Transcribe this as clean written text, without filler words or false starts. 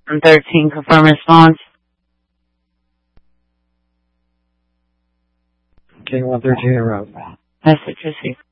113, confirm response. King 113 en route. Message received.